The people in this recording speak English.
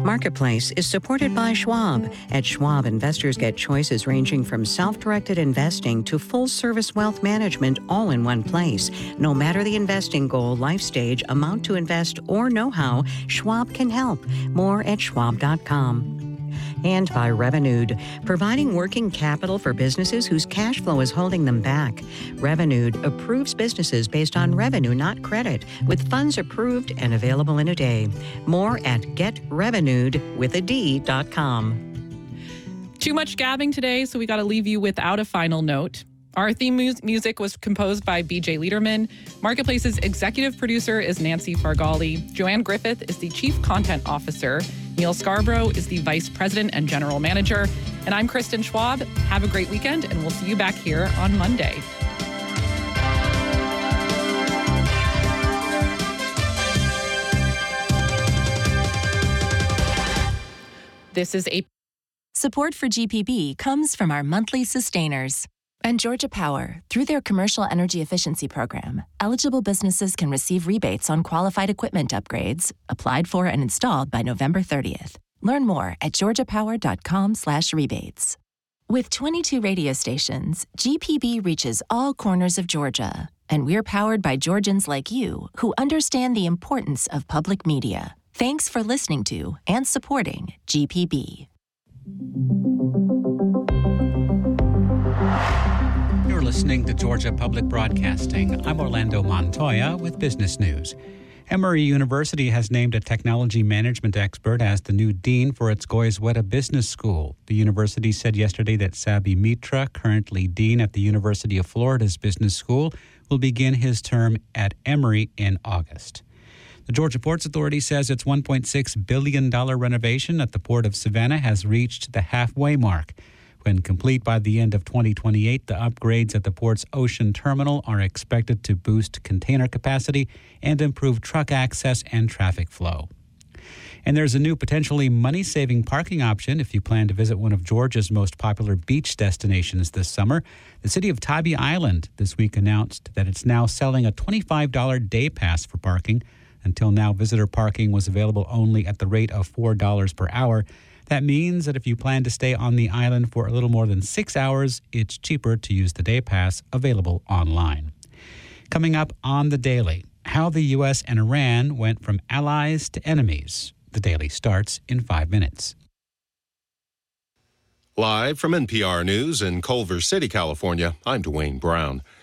Marketplace is supported by Schwab. At Schwab, investors get choices ranging from self-directed investing to full-service wealth management all in one place. No matter the investing goal, life stage, amount to invest, or know-how, Schwab can help. More at schwab.com. And by Revenued, providing working capital for businesses whose cash flow is holding them back. Revenued approves businesses based on revenue, not credit, with funds approved and available in a day. More at getrevenued.com. Too much gabbing today, so we got to leave you without a final note. Our theme music was composed by BJ Liederman. Marketplace's executive producer is Nancy Fargali. Joanne Griffith is the chief content officer. Neil Scarborough is the vice president and general manager. And I'm Kristen Schwab. Have a great weekend, and we'll see you back here on Monday. This is a Support for GPB comes from our monthly sustainers. And Georgia Power, through their commercial energy efficiency program, eligible businesses can receive rebates on qualified equipment upgrades, applied for and installed by November 30th. Learn more at georgiapower.com/rebates. With 22 radio stations, GPB reaches all corners of Georgia, and we're powered by Georgians like you who understand the importance of public media. Thanks for listening to and supporting GPB. You're listening to Georgia Public Broadcasting. I'm Orlando Montoya with business news. Emory University has named a technology management expert as the new dean for its Goizueta Business School. The university said yesterday that Sabi Mitra, currently dean at the University of Florida's Business School, will begin his term at Emory in August. The Georgia Ports Authority says its $1.6 billion renovation at the Port of Savannah has reached the halfway mark. When complete by the end of 2028, the upgrades at the port's ocean terminal are expected to boost container capacity and improve truck access and traffic flow. And there's a new potentially money-saving parking option if you plan to visit one of Georgia's most popular beach destinations this summer. The city of Tybee Island this week announced that it's now selling a $25 day pass for parking. Until now, visitor parking was available only at the rate of $4 per hour. That means that if you plan to stay on the island for a little more than 6 hours, it's cheaper to use the day pass available online. Coming up on The Daily, how the U.S. and Iran went from allies to enemies. The Daily starts in 5 minutes. Live from NPR News in Culver City, California, I'm Dwayne Brown.